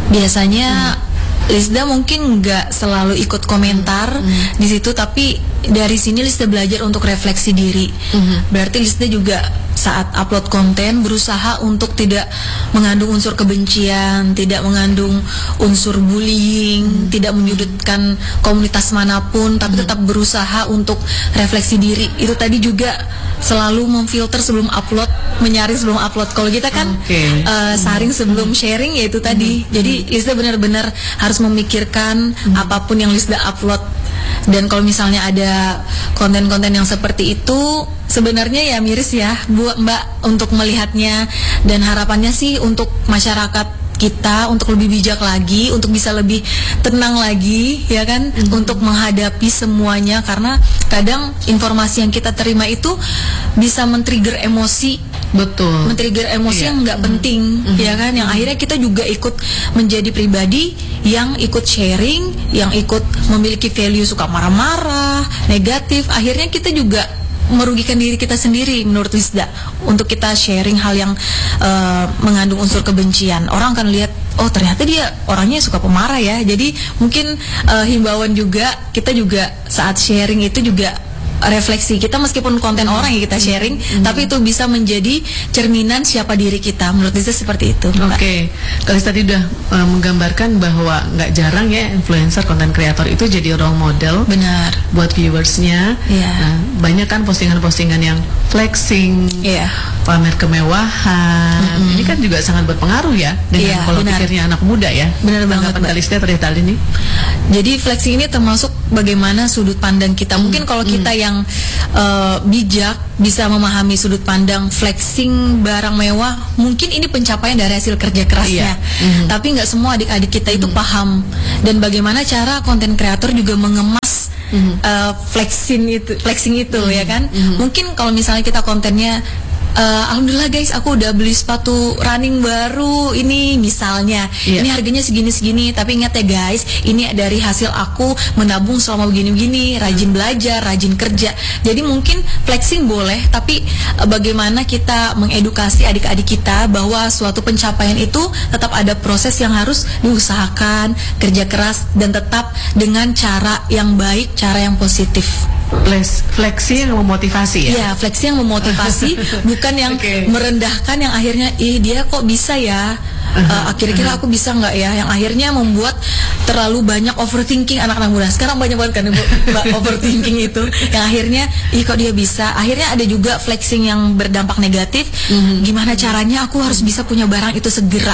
Biasanya Lisda mungkin nggak selalu ikut komentar di situ, tapi dari sini Lisda belajar untuk refleksi diri. Berarti Lisda juga saat upload konten berusaha untuk tidak mengandung unsur kebencian, tidak mengandung unsur bullying, tidak menyudutkan komunitas manapun, tapi tetap berusaha untuk refleksi diri. Itu tadi juga selalu memfilter sebelum upload, menyaring sebelum upload. Kalau kita kan Oke. eh, saring sebelum sharing, ya itu tadi. Jadi Lisda benar-benar harus memikirkan apapun yang Lisda upload. Dan kalau misalnya ada konten-konten yang seperti itu, sebenarnya ya miris ya buat Mbak untuk melihatnya. Dan harapannya sih untuk masyarakat kita untuk lebih bijak lagi, untuk bisa lebih tenang lagi, ya kan, untuk menghadapi semuanya. Karena kadang informasi yang kita terima itu bisa men-trigger emosi, Betul. men-trigger emosi Iya. yang nggak penting, ya kan, yang akhirnya kita juga ikut menjadi pribadi yang ikut sharing, yang ikut memiliki value suka marah-marah, negatif. Akhirnya kita juga merugikan diri kita sendiri menurut Lisda untuk kita sharing hal yang uh, mengandung unsur kebencian. Orang akan lihat, oh ternyata dia orangnya suka pemarah ya. Jadi mungkin uh, himbauan juga, kita juga saat sharing itu juga refleksi kita, meskipun konten orang yang kita sharing, tapi itu bisa menjadi cerminan siapa diri kita. Menurut Lisda seperti itu, Mbak. Oke, Kalis tadi udah uh, menggambarkan bahwa nggak jarang ya influencer, konten kreator itu jadi role model Benar. buat viewersnya. Iya. Nah, banyak kan postingan-postingan yang flexing, Iya. pamer kemewahan. Ini kan juga sangat berpengaruh ya dengan Iya, pola benar. pikirnya anak muda ya. Benar banget, Tanggapan Mbak. Kalisda terkait hal ini? Jadi flexing ini termasuk bagaimana sudut pandang kita. Mungkin kalau kita yang uh, bijak bisa memahami sudut pandang flexing barang mewah, mungkin ini pencapaian dari hasil kerja kerasnya. Iya. Tapi nggak semua adik-adik kita itu paham. Dan bagaimana cara konten kreator juga mengemas uh, flexing itu, flexing itu ya kan. Mungkin kalau misalnya kita kontennya Uh, alhamdulillah guys, aku udah beli sepatu running baru ini misalnya. Iya. Ini harganya segini-segini, tapi ingat ya guys, ini dari hasil aku menabung selama begini-begini, rajin belajar, rajin kerja. Jadi mungkin flexing boleh, tapi uh, bagaimana kita mengedukasi adik-adik kita bahwa suatu pencapaian itu tetap ada proses yang harus diusahakan, kerja keras, dan tetap dengan cara yang baik, cara yang positif. Flex, flexing yang memotivasi ya. Iya, flexing yang memotivasi, bukan yang Oke. merendahkan, yang akhirnya ih dia kok bisa ya. Uh, akhirnya aku bisa nggak ya, yang akhirnya membuat terlalu banyak overthinking anak-anak muda sekarang. Banyak banget kan Ibu, Mbak, overthinking itu yang akhirnya ih kok dia bisa. Akhirnya ada juga flexing yang berdampak negatif. Gimana caranya aku harus bisa punya barang itu segera,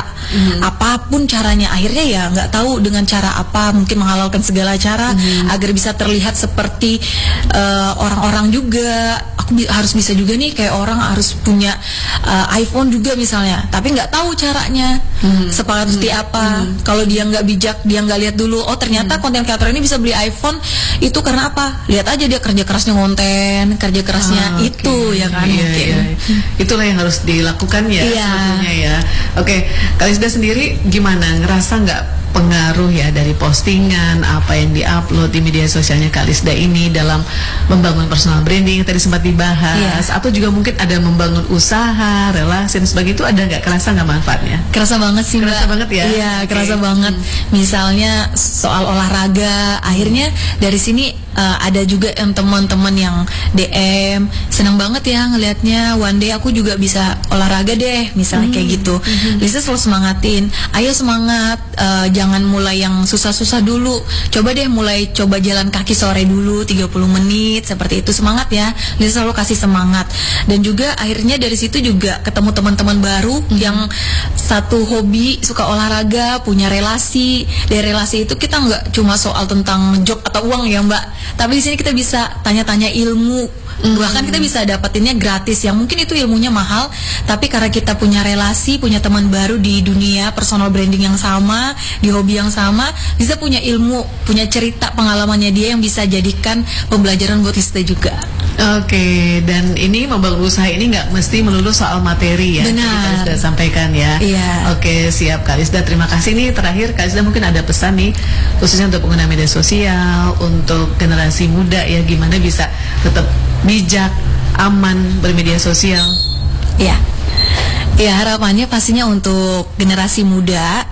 apapun caranya. Akhirnya ya nggak tahu dengan cara apa, mungkin menghalalkan segala cara agar bisa terlihat seperti uh, orang-orang juga. Aku bi- harus bisa juga nih kayak orang, harus punya uh, iPhone juga misalnya, tapi nggak tahu caranya seperti apa. Kalau dia nggak bijak, dia nggak lihat dulu, oh ternyata konten kreator ini bisa beli iPhone itu karena apa? Lihat aja dia kerja kerasnya konten, kerja kerasnya Ah, oke. itu ya kan. Iya, mungkin. iya. Itulah yang harus dilakukan ya Iya. sebetulnya ya. Oke, Kalisda sendiri gimana? Ngerasa nggak pengaruh ya dari postingan apa yang diupload di media sosialnya Kalisda ini dalam membangun personal branding tadi sempat dibahas, Iya. atau juga mungkin ada membangun usaha, relasi dan sebagainya, itu ada nggak, kerasa nggak manfaatnya? Kerasa banget sih, Kerasa Mbak. banget ya? Iya, Oke. kerasa banget. Misalnya soal olahraga, akhirnya dari sini uh, ada juga yang teman-teman yang D M senang banget ya ngelihatnya, one day aku juga bisa olahraga deh misalnya, hmm. kayak gitu. hmm. Lisa selalu semangatin, ayo semangat, uh, jangan mulai yang susah-susah dulu, coba deh mulai coba jalan kaki sore dulu tiga puluh menit seperti itu, semangat ya. Lisa selalu kasih semangat, dan juga akhirnya dari situ juga ketemu teman-teman baru hmm. yang satu hobi, suka olahraga, punya relasi. Dari relasi itu kita nggak cuma soal tentang job atau uang ya Mbak, tapi di sini kita bisa tanya-tanya ilmu, mm. bahkan kita bisa dapetinnya gratis, yang mungkin itu ilmunya mahal, tapi karena kita punya relasi, punya teman baru di dunia personal branding yang sama, di hobi yang sama, bisa punya ilmu, punya cerita pengalamannya dia yang bisa jadikan pembelajaran buat kita juga. Oke, dan ini membangun usaha ini nggak mesti melulu soal materi ya. Benar. Tadi Kak Lisda sampaikan ya. Iya. Oke, siap Kak Lisda. Terima kasih nih. Terakhir Kak Lisda mungkin ada pesan nih, khususnya untuk pengguna media sosial, untuk generasi muda ya, gimana bisa tetap bijak, aman bermedia sosial. Ya, ya harapannya pastinya untuk generasi muda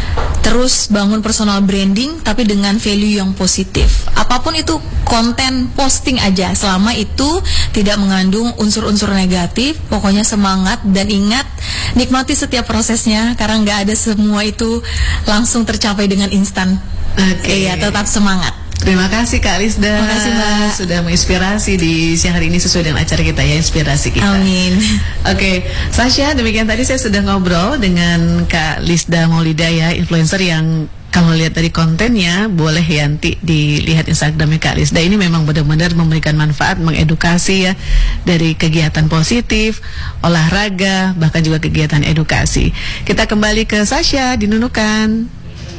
terus bangun personal branding tapi dengan value yang positif. Apapun itu konten posting aja, selama itu tidak mengandung unsur-unsur negatif, pokoknya semangat dan ingat nikmati setiap prosesnya, karena nggak ada semua itu langsung tercapai dengan instan. Oke, okay. Ya tetap semangat. Terima kasih Kak Lisda. Terima kasih Mbak. Sudah menginspirasi di siang hari ini sesuai dengan acara kita ya, inspirasi kita. Amin. Oke, okay. Sasha, demikian tadi saya sudah ngobrol dengan Kak Lisda Maulida ya, influencer yang kalau lihat dari kontennya, boleh ya nanti dilihat Instagramnya Kak Lisda. Ini memang benar-benar memberikan manfaat, mengedukasi ya, dari kegiatan positif, olahraga, bahkan juga kegiatan edukasi. Kita kembali ke Sasha di Nunukan.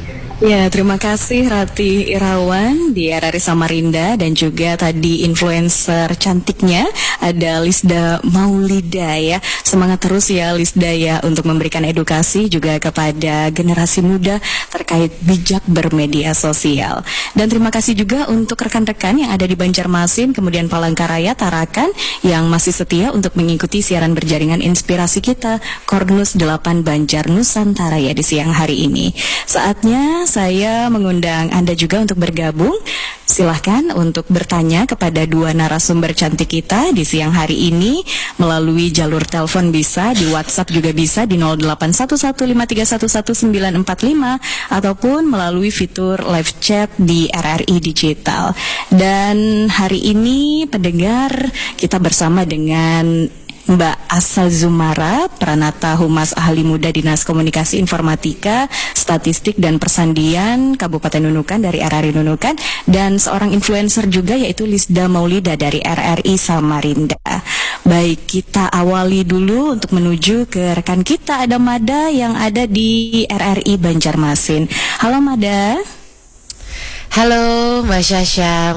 Ya, terima kasih Rati Irawan di R R I Samarinda, dan juga tadi influencer cantiknya ada Lisda Maulida ya. Semangat terus ya Lisda ya untuk memberikan edukasi juga kepada generasi muda terkait bijak bermedia sosial. Dan terima kasih juga untuk rekan-rekan yang ada di Banjarmasin, kemudian Palangkaraya, Tarakan yang masih setia untuk mengikuti siaran berjaringan inspirasi kita Kornus delapan Banjar Nusantara ya di siang hari ini. Saatnya saya mengundang Anda juga untuk bergabung. Silahkan untuk bertanya kepada dua narasumber cantik kita di siang hari ini melalui jalur telepon bisa, di WhatsApp juga bisa di nol delapan satu satu lima tiga satu satu sembilan empat lima, ataupun melalui fitur live chat di R R I Digital. Dan hari ini pendengar, kita bersama dengan Mbak Asa Zumara, Pranata Humas Ahli Muda Dinas Komunikasi Informatika, Statistik dan Persandian Kabupaten Nunukan dari R R I Nunukan, dan seorang influencer juga yaitu Lisda Maulida dari R R I Samarinda. Baik, kita awali dulu untuk menuju ke rekan kita, ada Mada yang ada di R R I Banjarmasin. Halo Mada. Halo Mbak Sasha.